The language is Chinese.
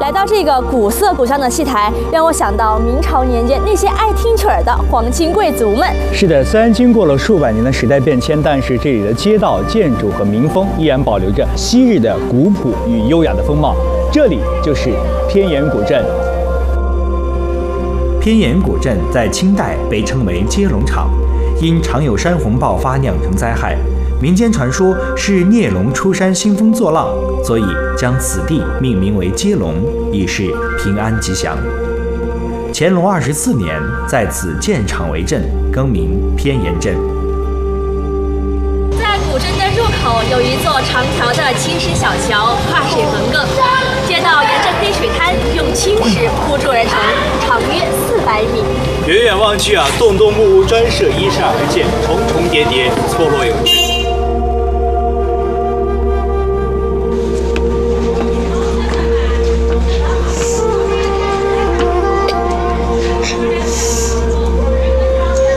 来到这个古色古香的戏台，让我想到明朝年间那些爱听曲儿的皇亲贵族们。 是的，虽然经过了数百年的时代变迁，但是这里的街道、建筑和民风依然保留着昔日的古朴与优雅的风貌。这里就是偏盐古镇。 偏盐古镇在清代被称为接龙场，因常有山洪爆发酿成灾害。民间传说是孽龙出山兴风作浪，所以将此地命名为接龙，以示平安吉祥。乾隆24年，在此建场为镇，更名偏盐镇。 在古镇的入口有一座长条的青石小桥，跨水横亘，街道沿着黑水滩用青石铺筑而成，长约400米。 远远望去啊，栋栋木屋专设依山而建，重重叠叠，错落有致。